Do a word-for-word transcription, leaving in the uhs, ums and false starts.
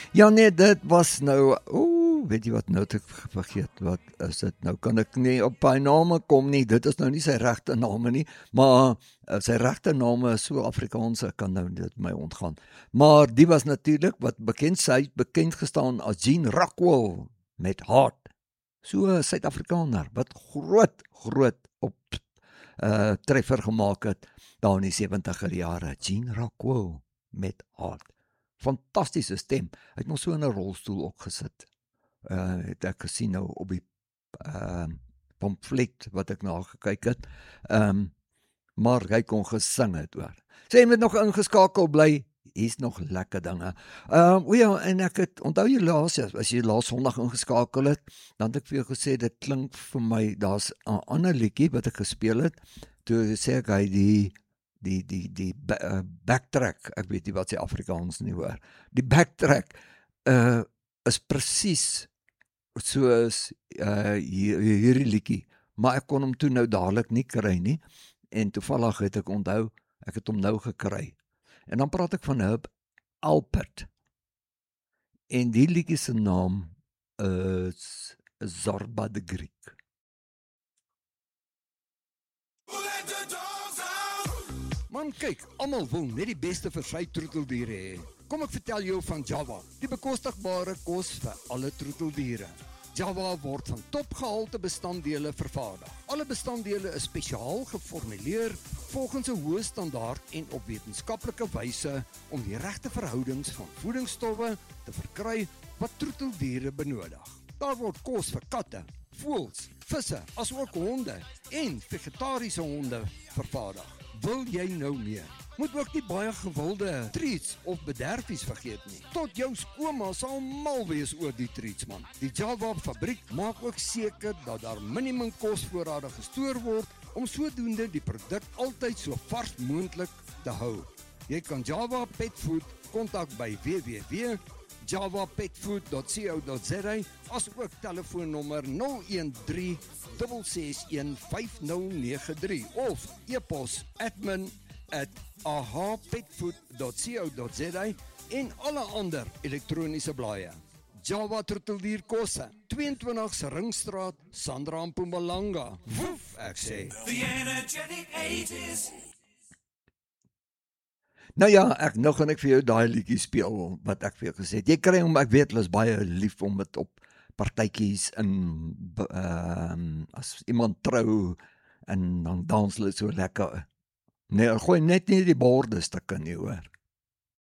Ja nee, dit was nou, oeh, weet jy wat, nou het ek vergeet, wat is dit nou, kan ek nie op by name kom nie, dit is nou nie sy regte name nie, maar uh, sy regte name is so Afrikaans, ek kan nou dit my ontgaan, maar die was natuurlik, wat bekend, sy het bekend gestaan as Gene Rockwell, met Heart, so 'n Suid-Afrikaner, wat groot, groot op uh, treffer gemaak het, daar in die sewentiger jare, Gene Rockwell, met Heart. Fantastiese stem. Hy het nog so in 'n rolstoel ook gesit. Uh, het ek gesien nou op die uh, pamflet wat ek na gekyk het. Um, maar hy kon gesing het hoor. Sê jy moet nog ingeskakel bly. Hier's nog lekker dinge. Um, o ja, en ek het, onthou jy laas, as jy laas Sondag ingeskakel het, dan het ek vir jou gesê, dit klink vir my, daar's 'n ander liedjie wat ek gespeel het, toe sê ek hy die die die die uh, backtrack, ek weet nie wat sy Afrikaans nie hoor, die backtrack uh, is presies soos uh, hier, hierdie liedjie, maar ek kon hom toe nou dadelik nie kry nie, en toevallig het ek onthou, ek het hom nou gekry, en dan praat ek van Herb Alpert, en die liedjie se naam is Zorba de Griek. Man, kyk, almal wil net die beste vir sy troeteldiere hê. Kom ek vertel jou van Java, die bekostigbare kos vir alle troeteldiere. Java word van topgehalte bestanddele vervaardig. Alle bestanddele is spesiaal geformuleer volgens 'n hoë standaard en op wetenskaplike wyse om die regte verhoudings van voedingsstowwe te verkry wat troeteldiere benodig. Daar word kos vir katte, voëls, visse, asook honde en vegetariese honde vervaardig. Wil jy nou meer? Moet ook nie baie gewilde treats of bederfies vergeet nie. Tot jou skoonma sal mal wees oor die treats man. Die Java fabriek maak ook seker dat daar minimum kosvoorrade gestoor word om sodoende die produk altyd so vars moontlik te hou. Jy kan Java Pet Food kontak by w w w punt java pet food dot co dot za as ook telefoonnommer nul een drie ses ses een vyf nul nege drie of e-pos admin at a h pet food dot co dot za en alle ander elektroniese blaaie. Java Troeteldierkosse, tweeëntwintig Ringstraat, Sandra en Mpumalanga. Woef, ek sê. The energetic eighties. Nou ja, ek nou gaan ek vir jou daai liedjie speel wat ek vir jou gesê het. Jy kry hom, ek weet hulle is baie lief om dit op partytjies in ehm um, as iemand trou en dan dans hulle so lekker. Nee, gooi net nie die borde stukke nie hoor.